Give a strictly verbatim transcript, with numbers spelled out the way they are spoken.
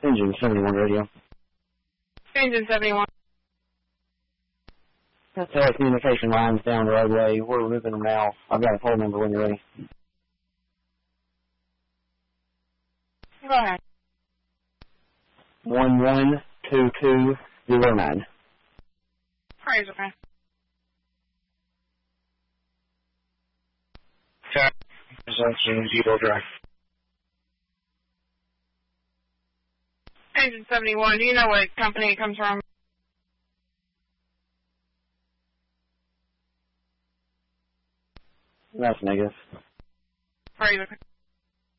Engine seventy-one radio. Engine seventy-one. That's telecommunication lines down the roadway. We're moving them now. I've got a phone number when you're ready. Go ahead. One one two two zero nine. Praise, okay. Okay. Presumption, Zero Drive. Engine seventy-one, do you know what company it comes from? That's negative. Praise, okay.